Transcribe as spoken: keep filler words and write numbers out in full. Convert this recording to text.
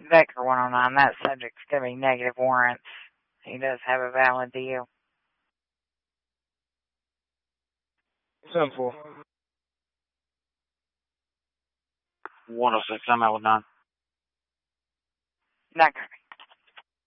Vector one oh nine, that subject's giving negative warrants. He does have a valid deal. seven four. one oh six, I'm out with nine. Vector.